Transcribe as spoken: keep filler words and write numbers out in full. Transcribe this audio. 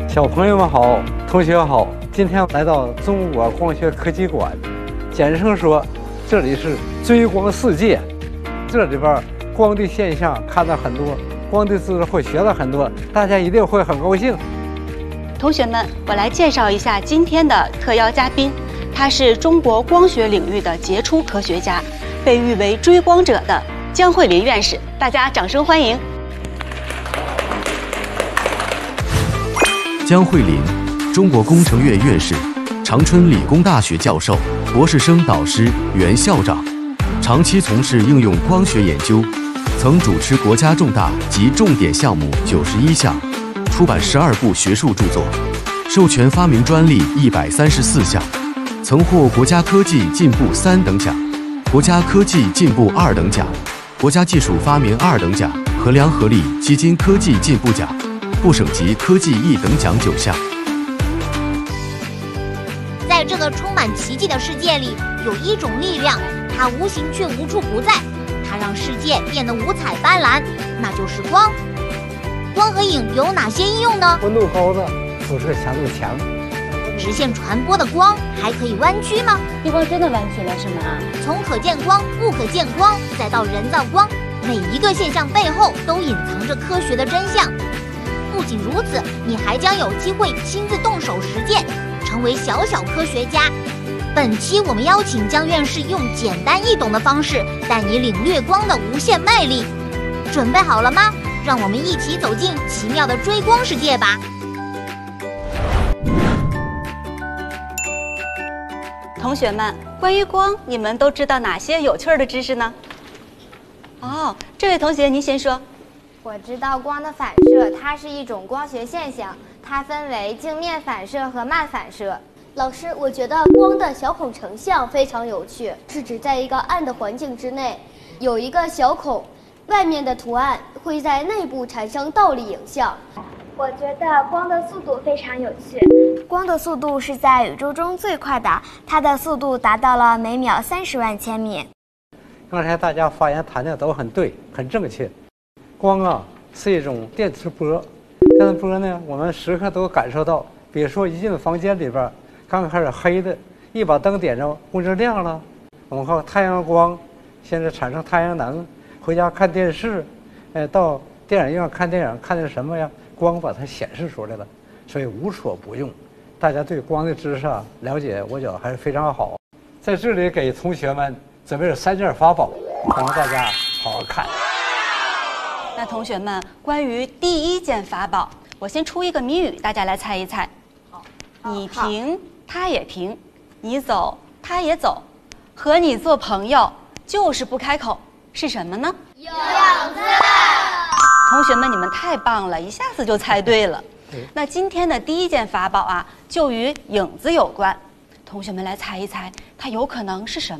小朋友们好，同学好，今天来到中国光学科技馆，简称说这里是追光世界。这里边光的现象看到很多，光的知识会学到很多，大家一定会很高兴。 同学们，我来介绍一下今天的特邀嘉宾，他是中国光学领域的杰出科学家，被誉为追光者的江慧林院士，大家掌声欢迎。 江慧林，中国工程院院士，长春理工大学教授、博士生导师、原校长，长期从事应用光学研究，曾主持国家重大及重点项目九十一项，出版十二部学术著作，授权发明专利一百三十四项，曾获国家科技进步三等奖、国家科技进步二等奖、国家技术发明二等奖和联合利基金科技进步奖、部省级科技一等奖九项。 在这个充满奇迹的世界里，有一种力量，它无形却无处不在，它让世界变得五彩斑斓，那就是光。光和影有哪些应用呢？ 温度高的辐射强度强。 直线传播的光还可以弯曲吗？ 激光真的弯曲了是吗？ 从可见光、不可见光，再到人造光，每一个现象背后都隐藏着科学的真相。不仅如此，你还将有机会亲自动手实践，成为小小科学家。本期我们邀请江院士用简单易懂的方式带你领略光的无限魅力。准备好了吗？让我们一起走进奇妙的追光世界吧。 同学们，关于光，你们都知道哪些有趣的知识呢？哦，这位同学您先说。 我知道光的反射，它是一种光学现象，它分为镜面反射和漫反射。 老师，我觉得光的小孔成像非常有趣，是指在一个暗的环境之内，有一个小孔，外面的图案会在内部产生倒立影像。 我觉得光的速度非常有趣。 光的速度是在宇宙中最快的，它的速度达到了每秒三十万千米。 刚才大家发言谈的都很对，很正确。光啊是一种电磁波，电磁波呢，我们时刻都感受到。比如说一进房间里边，刚开始黑的，一把灯点着，屋就亮了。我们靠太阳光，现在产生太阳能，回家看电视，哎，到电影院看电影，看的什么呀？光把它显示出来了，所以无所不用。大家对光的知识啊了解，我觉得还是非常好。在这里给同学们准备了三件法宝，让大家好好看。 那同学们，关于第一件法宝，我先出一个谜语，大家来猜一猜。你停，他也停；你走，他也走。和你做朋友，就是不开口，是什么呢？ 影子。 同学们，你们太棒了，一下子就猜对了。那今天的第一件法宝啊，就与影子有关。同学们来猜一猜，它有可能是什么？